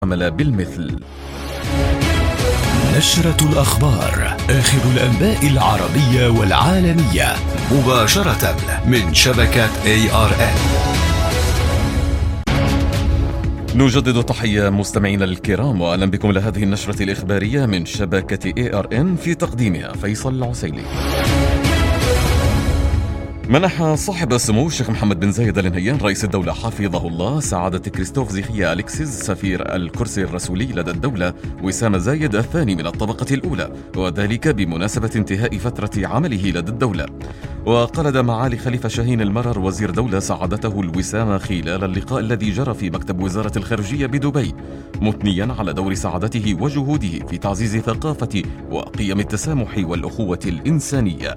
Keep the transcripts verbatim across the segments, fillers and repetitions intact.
عمل بالمثل. نشرة الأخبار، آخر الأنباء العربية والعالمية، مباشرة من شبكة إيه آر إن. نجدد التحية مستمعينا الكرام، وأهلا بكم لهذه النشرة الإخبارية من شبكة إيه آر إن، في تقديمها فيصل العسيلي. منح صاحب السمو الشيخ محمد بن زايد آل نهيان رئيس الدولة حفظه الله سعادة كريستوف زيخيا أليكسيس سفير الكرسي الرسولي لدى الدولة وسام زايد الثاني من الطبقة الأولى، وذلك بمناسبة انتهاء فترة عمله لدى الدولة. وقلد معالي خليفة شاهين المرر وزير دولة سعادته الوسامة خلال اللقاء الذي جرى في مكتب وزارة الخارجية بدبي، مثنيا على دور سعادته وجهوده في تعزيز ثقافة وقيم التسامح والأخوة الإنسانية.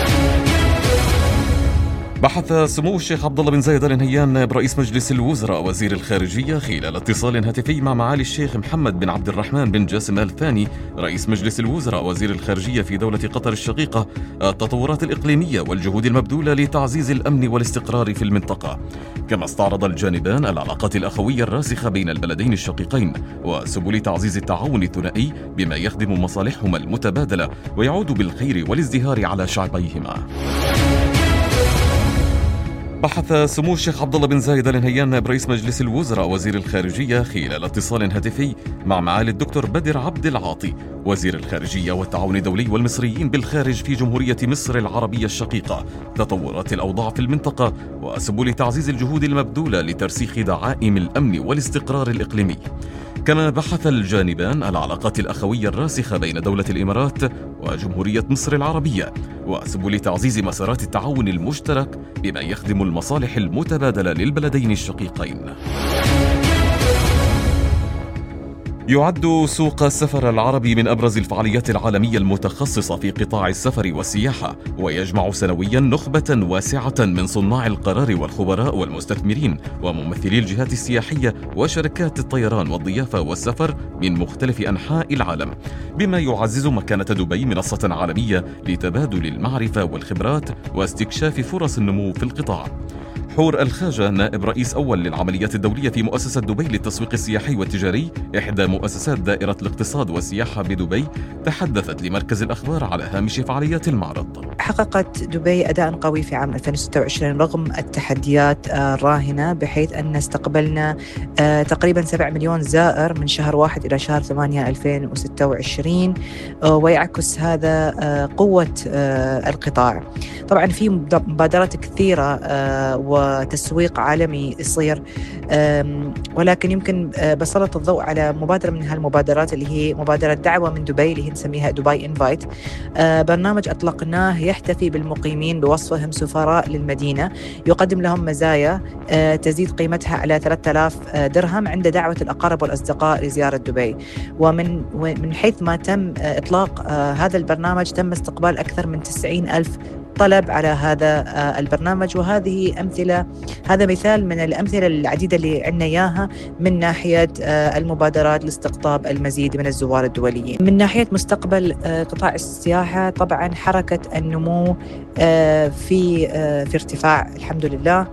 بحث سمو الشيخ عبد الله بن زايد آل نهيان نائب رئيس مجلس الوزراء وزير الخارجية خلال اتصال هاتفي مع معالي الشيخ محمد بن عبد الرحمن بن جاسم آل ثاني رئيس مجلس الوزراء وزير الخارجية في دولة قطر الشقيقة التطورات الإقليمية والجهود المبذولة لتعزيز الأمن والاستقرار في المنطقة. كما استعرض الجانبان العلاقات الأخوية الراسخة بين البلدين الشقيقين وسبل تعزيز التعاون الثنائي بما يخدم مصالحهما المتبادلة ويعود بالخير والازدهار على شعبيهما. بحث سمو الشيخ عبد الله بن زايد آل نهيان نائب رئيس مجلس الوزراء وزير الخارجية خلال اتصال هاتفي مع معالي الدكتور بدر عبد العاطي وزير الخارجية والتعاون الدولي والمصريين بالخارج في جمهورية مصر العربية الشقيقة تطورات الأوضاع في المنطقة وسبل تعزيز الجهود المبذولة لترسيخ دعائم الأمن والاستقرار الإقليمي. كما بحث الجانبان العلاقات الأخوية الراسخة بين دولة الإمارات وجمهورية مصر العربية وسبل تعزيز مسارات التعاون المشترك بما يخدم المصالح المتبادلة للبلدين الشقيقين. يعد سوق السفر العربي من أبرز الفعاليات العالمية المتخصصة في قطاع السفر والسياحة، ويجمع سنويا نخبة واسعة من صناع القرار والخبراء والمستثمرين وممثلي الجهات السياحية وشركات الطيران والضيافة والسفر من مختلف أنحاء العالم، بما يعزز مكانة دبي منصة عالمية لتبادل المعرفة والخبرات واستكشاف فرص النمو في القطاع. حور الخاجة نائب رئيس أول للعمليات الدولية في مؤسسة دبي للتسويق السياحي والتجاري، إحدى مؤسسات دائرة الاقتصاد والسياحة بدبي، تحدثت لمركز الأخبار على هامش فعاليات المعرض. حققت دبي أداء قوي في عام ألفين وستة وعشرين رغم التحديات الراهنة، بحيث أن استقبلنا تقريبا سبعة مليون زائر من شهر واحد إلى شهر ثمانية ألفين وستة وعشرين، ويعكس هذا قوة القطاع. طبعا في مبادرات كثيرة وتسويق عالمي يصير، ولكن يمكن بسلط الضوء على مبادرة من هالمبادرات اللي هي مبادرة دعوة من دبي اللي هي نسميها دبي إنفايت. برنامج أطلقناه يحتفي بالمقيمين بوصفهم سفراء للمدينة، يقدم لهم مزايا تزيد قيمتها على ثلاثة آلاف درهم عند دعوة الأقارب والأصدقاء لزيارة دبي. ومن من حيث ما تم إطلاق هذا البرنامج تم استقبال أكثر من تسعين ألف طلب على هذا البرنامج، وهذه أمثلة هذا مثال من الأمثلة العديدة اللي عنا إياها من ناحية المبادرات لاستقطاب المزيد من الزوار الدوليين. من ناحية مستقبل قطاع السياحة، طبعا حركة النمو في في ارتفاع الحمد لله.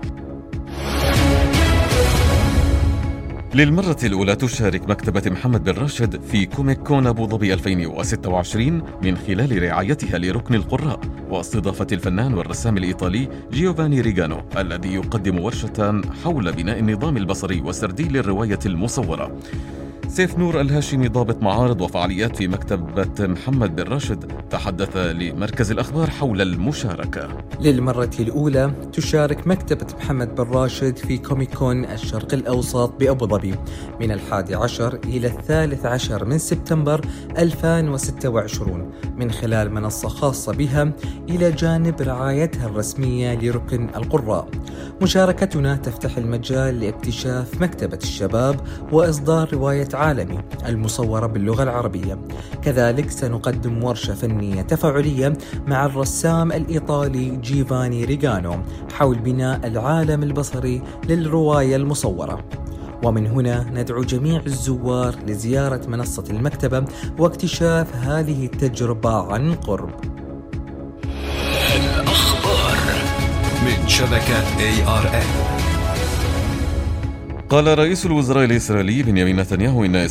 للمرة الأولى تشارك مكتبة محمد بن راشد في كوميك كون أبو ظبي ألفين وستة وعشرين من خلال رعايتها لركن القراء واستضافة الفنان والرسام الإيطالي جيوفاني ريغانو، الذي يقدم ورشة حول بناء النظام البصري وسردي للرواية المصورة. سيف نور الهاشمي ضابط معارض وفعاليات في مكتبة محمد بن راشد تحدث لمركز الأخبار حول المشاركة. للمرة الأولى تشارك مكتبة محمد بن راشد في كوميكون الشرق الأوسط بأبو ظبي من الحادي عشر إلى الثالث عشر من سبتمبر ألفين وستة وعشرين من خلال منصة خاصة بها إلى جانب رعايتها الرسمية لركن القراء. مشاركتنا تفتح المجال لاكتشاف مكتبة الشباب وإصدار رواية عالمي المصورة باللغة العربية. كذلك سنقدم ورشة فنية تفاعلية مع الرسام الإيطالي جيوفاني ريغانو حول بناء العالم البصري للرواية المصورة. ومن هنا ندعو جميع الزوار لزيارة منصة المكتبة واكتشاف هذه التجربة عن قرب. الأخبار من شبكة إيه آر إن. قال رئيس الوزراء الإسرائيلي بنيامين نتنياهو إن